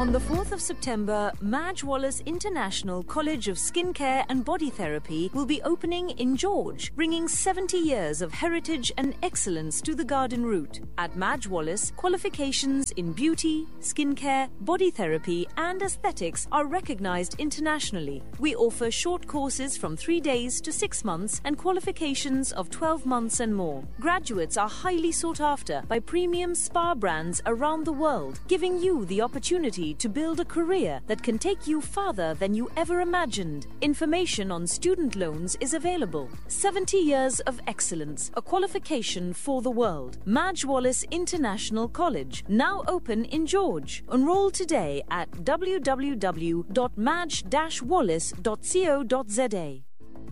On the 4th of September, Madge Wallace International College of Skincare and Body Therapy will be opening in George, bringing 70 years of heritage and excellence to the garden route. At Madge Wallace, qualifications in beauty, skincare, body therapy and aesthetics are recognized internationally. We offer short courses from 3 days to 6 months and qualifications of 12 months and more. Graduates are highly sought after by premium spa brands around the world, giving you the opportunity to build a career that can take you farther than you ever imagined. Information on student loans is available. 70 years of excellence, a qualification for the world. Madge Wallace International College, now open in George. Enroll today at www.madge-wallace.co.za.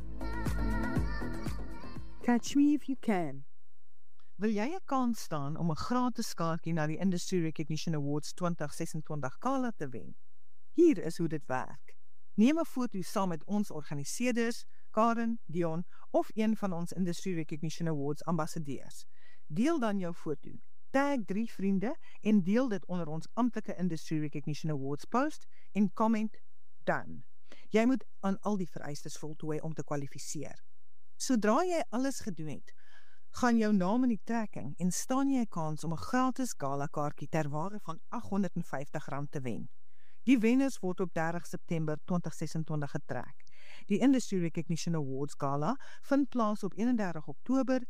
Catch me if you can. Wil jy 'n kans staan om 'n gratis kaartjie na die Industry Recognition Awards 2026 gala te wen? Hier is hoe dit werk. Neem 'n foto saam met ons organiseerders, Karen, Dion of een van ons Industry Recognition Awards ambassadeurs. Deel dan jou foto. Tag 3 vriende en deel dit onder ons amptelike Industry Recognition Awards post en comment dan. Jy moet aan al die vereistes voltooi om te kwalifiseer. Sodra jy alles gedoen het, gaan jou naam in die trekking en staan jy 'n kans om 'n gratis gala kaartjie ter waarde van R850 te wen. Die wenners word op 30 September 2026 getrek. Die Industry Recognition Awards Gala vind plaas op 31 Oktober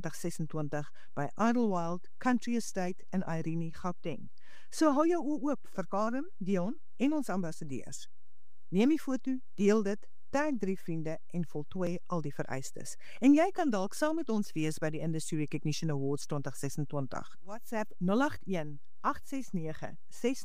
2026 by Idlewild Country Estate in Irene, Gauteng. So hou jou oë oop vir Karen, Dion en ons ambassadeurs. Neem die foto, deel dit, tag 3 vriende en voltooi al die vereistes. En jy kan dalk saam met ons wees by die Industry Recognition Awards 2026. WhatsApp 081 869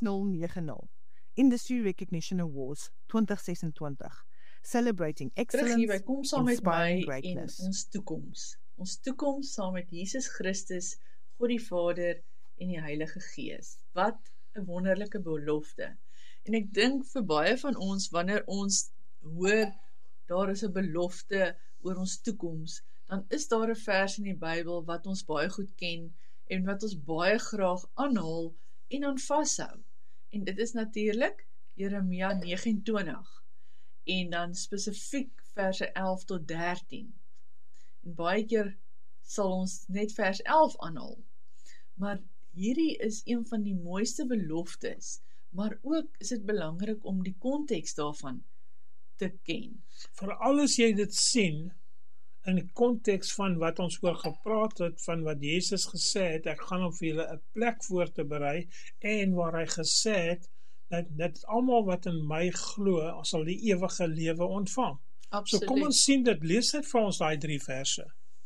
6090. Industry Recognition Awards 2026. Celebrating excellence, terug hier by Kom saam met my inspiring greatness. en ons toekoms. Ons toekoms saam met Jesus Christus, God die Vader en die Heilige Gees. Wat 'n wonderlike belofte. En ek dink vir baie van ons, wanneer ons hoor, daar is 'n belofte oor ons toekoms, dan is daar 'n vers in die Bybel wat ons baie goed ken en wat ons baie graag aanhaal en aan vashou. En dit is natuurlik Jeremia 29 en dan spesifiek verse 11 tot 13. En baie keer sal ons net vers 11 aanhaal. Maar hierdie is een van die mooiste beloftes, maar ook is dit belangrik om die konteks daarvan te ken. Veral as jy dit sien in die konteks van wat ons oor gepraat het, van wat Jesus gesê het, ek gaan om vir julle 'n plek voor te berei, en waar hy gesê het, dat almal wat in my glo, sal die ewige lewe ontvang. Absoluut. So kom ons sien dit, lees dit vir ons daai 3 verse.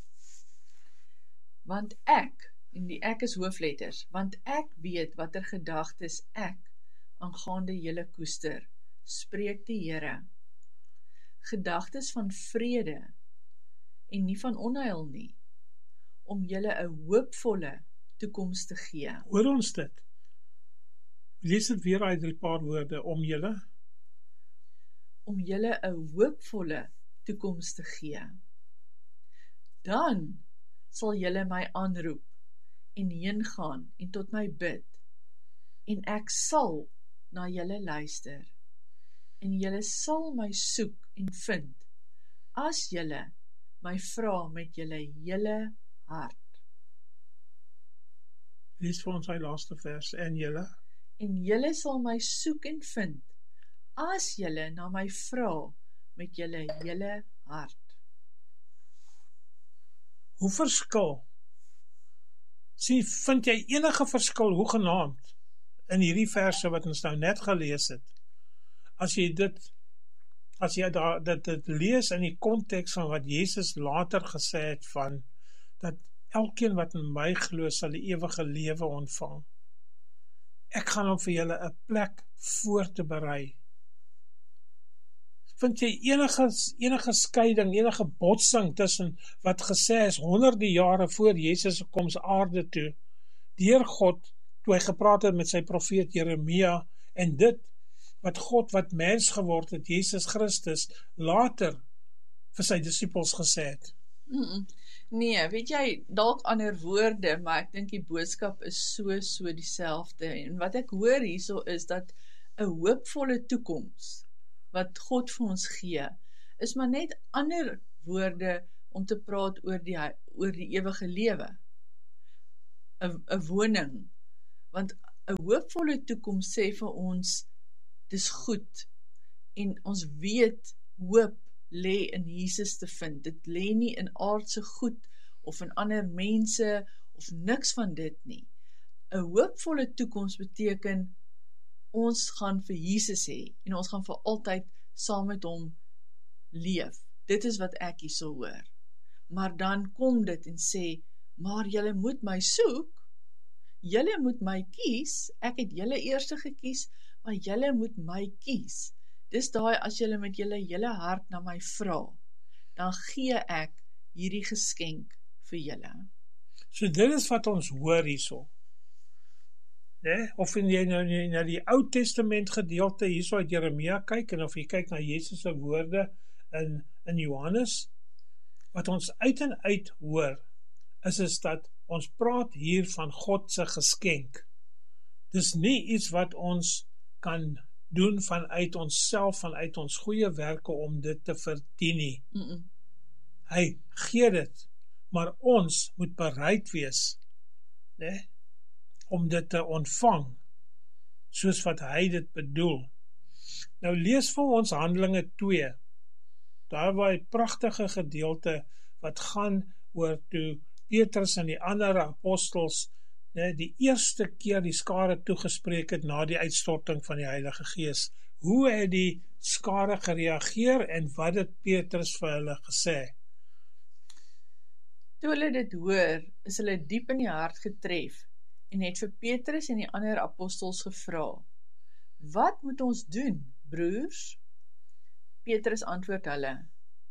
Want ek, en die ek is hoofletters, want ek weet watter gedagtes ek aangaande julle koester, spreek die Here. Gedagtes van vrede en nie van onheil nie, om julle 'n hoopvolle toekoms te gee. Hoor ons dit? Lees dit weer uit 3 paar woorde, om julle. Om julle 'n hoopvolle toekoms te gee. Dan sal julle my aanroep en heen gaan en tot my bid, en ek sal na julle luister, en julle sal my soek en vind, as julle my vra met julle hele hart. Lees vir ons die laaste vers, en julle. En julle sal my soek en vind, as julle na my vra met julle hele hart. Hoe verskil? Vind jy enige verskil hoegenaamd in hierdie verse wat ons nou net gelees het? As jy dit lees in die konteks van wat Jesus later gesê het van, dat elkeen wat in my glo sal die ewige lewe ontvang. Ek gaan hom vir julle 'n plek voor te berei. Vind jy enige skeiding, enige botsing tussen wat gesê is honderde jare voor Jesus koms aarde toe, deur God, toe hy gepraat het met sy profeet Jeremia, en dit wat God wat mens geword het, Jesus Christus, later vir sy disippels gesê het? Nee, weet jy, dalk ander woorde, maar ek dink die boodskap is so dieselfde. En wat ek hoor hierso is dat 'n hoopvolle toekoms wat God vir ons gee, is maar net ander woorde om te praat oor die ewige lewe. 'n woning, want 'n hoopvolle toekoms sê vir ons, dis goed, en ons weet, hoop lê in Jesus te vind. Dit lê nie in aardse goed, of in ander mense, of niks van dit nie. 'n hoopvolle toekoms beteken, ons gaan vir Jesus hê, en ons gaan vir altyd saam met hom leef. Dit is wat ek hierso hoor. Maar dan kom dit en sê, maar julle moet my soek, julle moet my kies, ek het julle eerste gekies, maar julle moet my kies. Dis daai as julle met julle hele hart na my vra, dan gee ek hierdie geskenk vir julle. So dit is wat ons hoor hierso. Of jy nou na die Ou Testament gedeelte hierso uit Jeremia kyk, en of jy kyk na Jesus se woorde in Johannes, wat ons uit en uit hoor, is dat ons praat hier van God se geskenk. Dis nie iets wat ons kan doen vanuit onsself, vanuit ons goeie werke om dit te verdien nie. Hy gee dit, maar ons moet bereid wees, om dit te ontvang, soos wat hy dit bedoel. Nou lees vir ons Handelinge 2, daar waar die pragtige gedeelte wat gaan oor toe Petrus en die ander apostels die eerste keer die skare toegespreek het na die uitstorting van die Heilige Gees. Hoe het die skare gereageer en wat het Petrus vir hulle gesê? Toe hulle dit hoor, is hulle diep in die hart getref en het vir Petrus en die ander apostels gevra, wat moet ons doen, broers? Petrus antwoord hulle,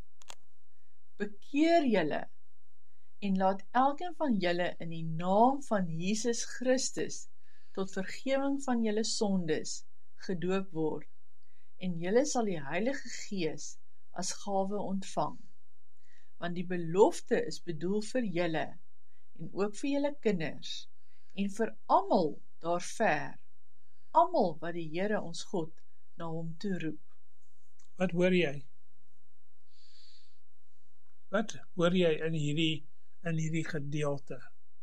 bekeer julle en laat elkeen van julle in die naam van Jesus Christus tot vergewing van julle sondes gedoop word, en julle sal die Heilige Gees as gawe ontvang. Want die belofte is bedoel vir julle, en ook vir julle kinders, en vir almal daar ver, almal wat die Here ons God na hom toe roep. Wat hoor jy? Wat hoor jy in hierdie gedeelte?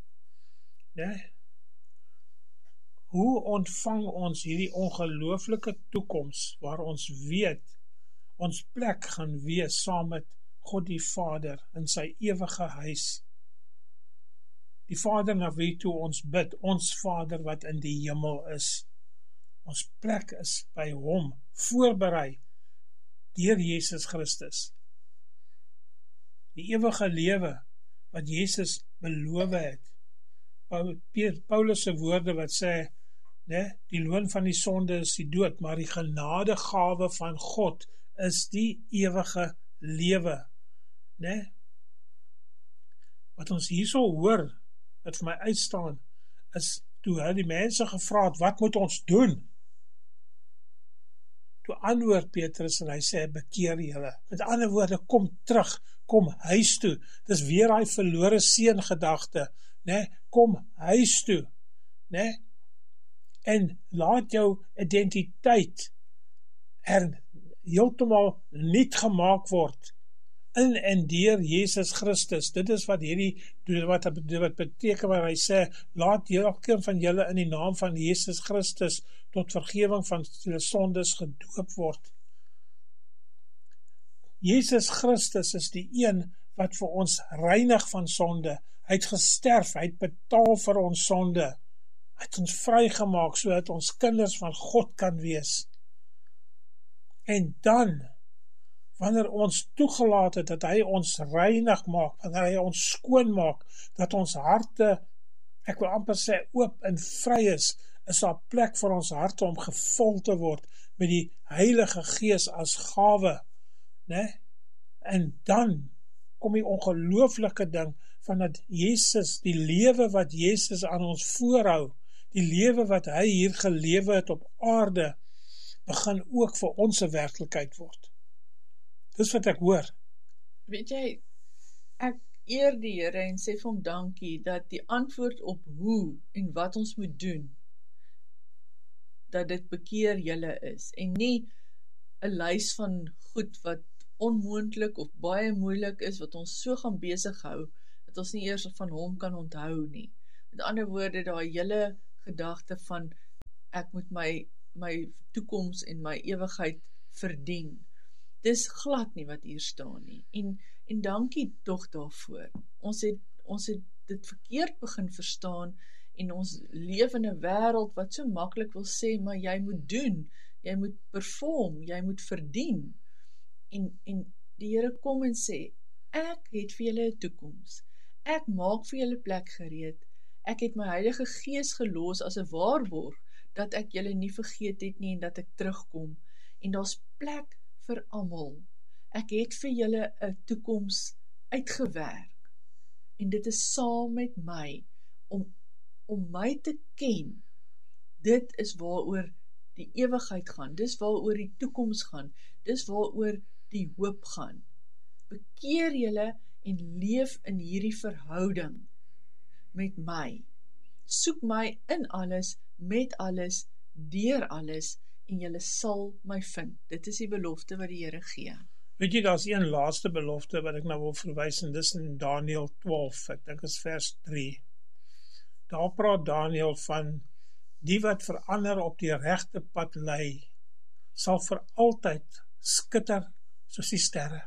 Hoe ontvang ons hierdie ongelooflike toekoms, waar ons weet, ons plek gaan wees saam met God die Vader in sy ewige huis? Die Vader na wie toe ons bid, ons Vader wat in die hemel is. Ons plek is by hom, voorberei deur Jesus Christus. Die ewige lewe wat Jesus beloof het. Paulus se woorde wat sê, die loon van die sonde is die dood, maar die genadegawe van God is die ewige lewe. Wat ons hierso hoor, wat vir my uitstaan, is toe hy die mense gevra het, wat moet ons doen? Toe antwoord Petrus en hy sê, bekeer julle. Met ander woorde, kom terug, kom huis toe. Dis weer hy verlore seun gedagte, kom huis toe, en laat jou identiteit heeltemal nuut gemaak word in en deur Jesus Christus. Dit is wat wat beteken waar hy sê, laat elkeen van julle in die naam van Jesus Christus tot vergewing van julle sondes gedoop word. Jesus Christus is die een wat vir ons reinig van sonde. Hy het gesterf, hy het betaal vir ons sonde. Hy het ons vrygemaak, sodat ons kinders van God kan wees. En dan, wanneer ons toegelaat het, dat hy ons reinig maak, wanneer hy ons skoon maak, dat ons harte, ek wil amper sê, oop en vry is daar plek vir ons harte om gevul te word met die Heilige Gees as gawe. En dan kom die ongelooflike ding van dat Jesus, die lewe wat Jesus aan ons voorhou, die lewe wat hy hier gelewe het op aarde, begin ook vir ons 'n werklikheid word. Dis wat ek hoor. Weet jy, ek eer die Here en sê vir hom dankie dat die antwoord op hoe en wat ons moet doen dat dit bekeer julle is, en nie 'n lys van goed wat onmoontlik of baie moeilik is, wat ons so gaan besig hou, dat ons nie eers van hom kan onthou nie. Met ander woorde, daai hele gedagte van, ek moet my toekoms en my ewigheid verdien. Dis glad nie wat hier staan nie, en dankie tog daarvoor. Ons het dit verkeerd begin verstaan, en ons leef in 'n wêreld wat so maklik wil sê, maar jy moet doen, jy moet perform, jy moet verdien. En die Here kom en sê, ek het vir julle 'n toekoms, ek maak vir julle plek gereed, ek het my Heilige Gees gelos as 'n waarborg, dat ek julle nie vergeet het nie, en dat ek terugkom, en daar's plek vir almal. Ek het vir julle 'n toekoms uitgewerk, en dit is saam met my, om my te ken. Dit is waaroor die ewigheid gaan, dis waaroor die toekoms gaan, dis waaroor die hoop gaan. Bekeer julle en leef in hierdie verhouding met my. Soek my in alles, met alles, deur alles, en julle sal my vind. Dit is die belofte wat die Here gee. Weet jy, daar's een laaste belofte wat ek nou wil verwys, en dis in Daniël 12, ek dink is vers 3. Daar praat Daniël van, die wat verander op die regte pad lei, sal vir altyd skitter soos die sterre.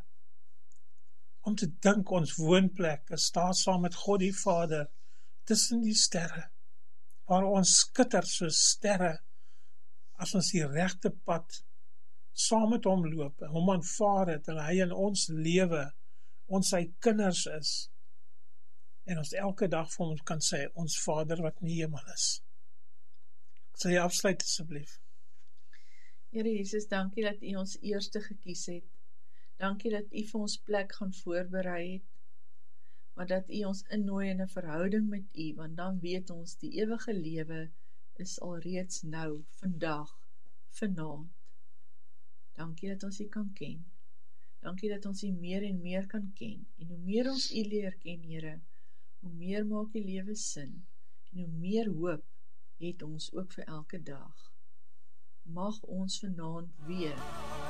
Om te dink ons woonplek is daar saam met God die Vader, tussen die sterre, waar ons skitter soos sterre, as ons die regte pad saam met hom loop, en hom aanvaar het, en hy in ons lewe, ons sy kinders is, en ons elke dag vir hom kan sê, ons Vader wat in die hemel is. Ek sal jy afsluit asseblief. Here Jesus, dankie dat U ons eerste gekies het. Dankie dat U vir ons plek gaan voorberei het, maar dat U ons innooi in 'n verhouding met U, want dan weet ons die ewige lewe is alreeds nou, vandag, vanaand. Dankie dat ons U kan ken. Dankie dat ons U meer en meer kan ken. En hoe meer ons U leer ken, Here, hoe meer maak die lewe sin, en hoe meer hoop het ons ook vir elke dag. Mag ons vanaand weer